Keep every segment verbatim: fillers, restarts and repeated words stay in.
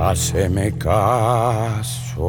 Haceme caso.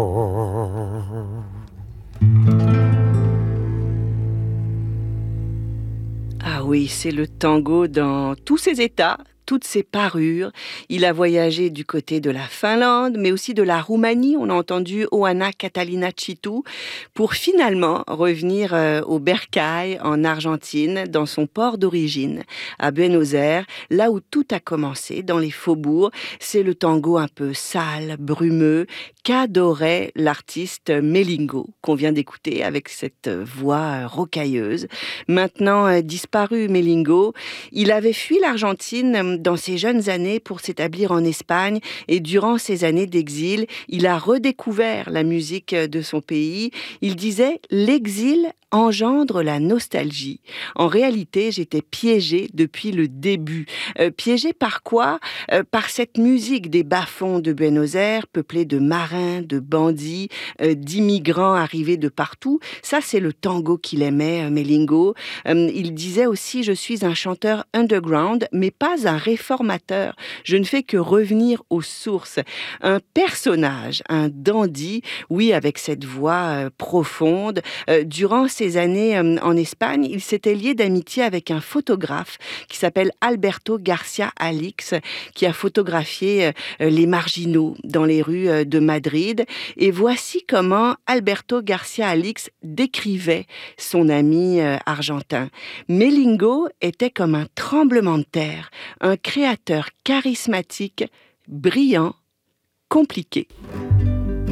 Ah oui, c'est le tango dans tous ses états, toutes ses parures. Il a voyagé du côté de la Finlande, mais aussi de la Roumanie. On a entendu Oana Catalina Citu pour finalement revenir euh, au Bercail, en Argentine, dans son port d'origine, à Buenos Aires, là où tout a commencé, dans les faubourgs. C'est le tango un peu sale, brumeux, qu'adorait l'artiste Melingo, qu'on vient d'écouter avec cette voix rocailleuse. Maintenant euh, disparu, Melingo, il avait fui l'Argentine dans ses jeunes années pour s'établir en Espagne et durant ses années d'exil, il a redécouvert la musique de son pays. Il disait « L'exil engendre la nostalgie. En réalité, j'étais piégé depuis le début. Euh, piégé par quoi ? euh, Par cette musique des bas-fonds de Buenos Aires, peuplée de marins, de bandits, euh, d'immigrants arrivés de partout. Ça, c'est le tango qu'il aimait, euh, Melingo. Euh, il disait aussi « Je suis un chanteur underground, mais pas un réformateur. Je ne fais que revenir aux sources. » Un personnage, un dandy, oui, avec cette voix euh, profonde. Euh, durant ses années euh, en Espagne, il s'était lié d'amitié avec un photographe qui s'appelle Alberto Garcia Alix, qui a photographié euh, les marginaux dans les rues euh, de Madrid. Et voici comment Alberto Garcia Alix décrivait son ami euh, argentin. Melingo était comme un tremblement de terre, un créateur charismatique, brillant, compliqué.